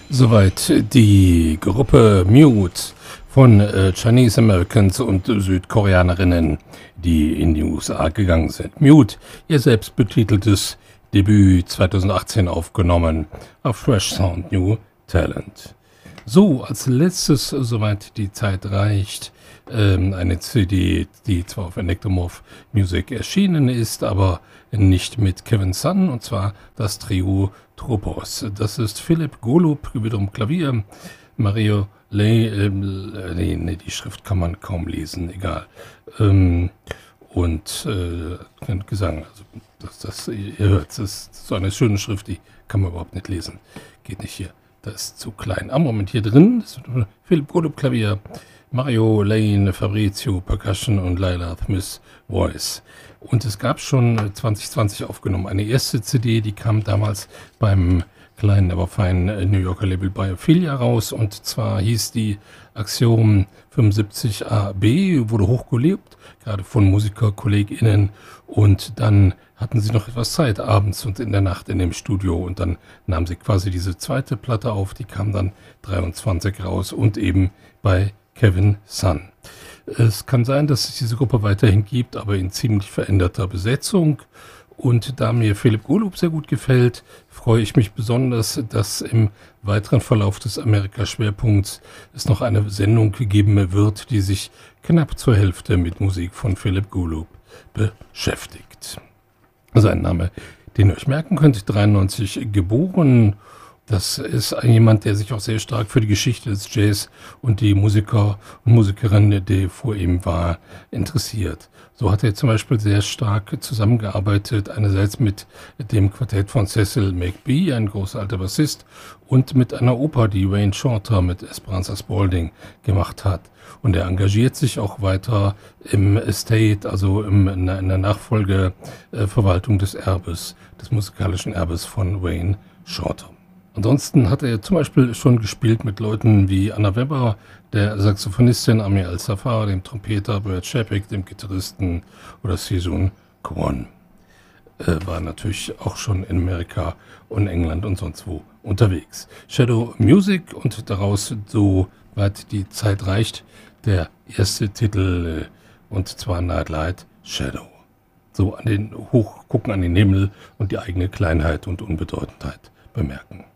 Soweit die Gruppe Mute von Chinese Americans und Südkoreanerinnen, die in die USA gegangen sind. Mute, ihr selbst betiteltes Debüt 2018 aufgenommen auf Fresh Sound New Talent. So, als letztes, soweit die Zeit reicht, eine CD, die zwar auf Enectomorph Music erschienen ist, aber nicht mit Kevin Sun, und zwar das Trio Tropos. Das ist Philipp Golub, wiederum Klavier, Mario Lay, die Schrift kann man kaum lesen, egal. Und Gesang, also ihr hört, das ist so eine schöne Schrift, die kann man überhaupt nicht lesen. Geht nicht hier, das ist zu klein. Am Moment hier drin, das ist Philipp Golub Klavier, Mario Lane, Fabrizio Percussion und Laila Smith Voice. Und es gab schon 2020 aufgenommen eine erste CD, die kam damals beim kleinen, aber feinen New Yorker Label Biophilia raus. Und zwar hieß die Axiom 75AB, wurde hochgelobt, gerade von MusikerkollegInnen. Und dann hatten sie noch etwas Zeit abends und in der Nacht in dem Studio. Und dann nahmen sie quasi diese zweite Platte auf, die kam dann 23 raus und eben bei Kevin Sun. Es kann sein, dass es diese Gruppe weiterhin gibt, aber in ziemlich veränderter Besetzung. Und da mir Philipp Golub sehr gut gefällt, freue ich mich besonders, dass im weiteren Verlauf des Amerika-Schwerpunkts es noch eine Sendung geben wird, die sich knapp zur Hälfte mit Musik von Philipp Golub beschäftigt. Sein Name, den ihr euch merken könnt, 93 geboren. Das ist jemand, der sich auch sehr stark für die Geschichte des Jazz und die Musiker und Musikerinnen, die vor ihm war, interessiert. So hat er zum Beispiel sehr stark zusammengearbeitet, einerseits mit dem Quartett von Cecil McBee, ein großer alter Bassist, und mit einer Oper, die Wayne Shorter mit Esperanza Spalding gemacht hat. Und er engagiert sich auch weiter im Estate, also in der Nachfolgeverwaltung des Erbes, des musikalischen Erbes von Wayne Shorter. Ansonsten hat er zum Beispiel schon gespielt mit Leuten wie Anna Webber, der Saxophonistin Amir Al-Safar, dem Trompeter Bert Chapek, dem Gitarristen oder Sejun Kwon. War natürlich auch schon in Amerika und England und sonst wo unterwegs. Shadow Music und daraus, soweit die Zeit reicht, der erste Titel, und zwar Nightlight Shadow. So hochgucken an den Himmel und die eigene Kleinheit und Unbedeutendheit bemerken.